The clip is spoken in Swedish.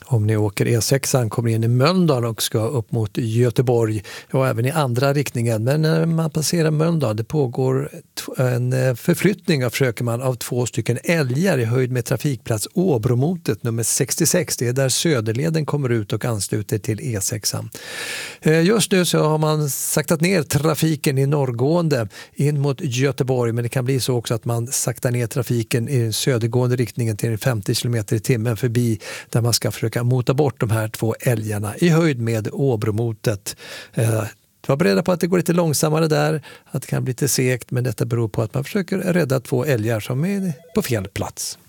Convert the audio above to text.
Om ni åker E6 kommer in i Mölndal och ska upp mot Göteborg och även i andra riktningen. Men när man passerar Mölndal, det pågår en förflyttning försöker man av 2 stycken älgar i höjd med trafikplats Åbromotet nummer 66. Det är där Söderleden kommer ut och ansluter till E6. Just nu så har man saktat ner trafiken i norrgående in mot Göteborg, men det kan bli så också att man saktar ner trafiken i södergående riktningen till 50 km i timmen förbi där man ska försöka mota bort de här 2 älgarna i höjd med Åbromotet. Var beredda på att det går lite långsammare där, att det kan bli lite segt, men detta beror på att man försöker rädda 2 älgar som är på fel plats.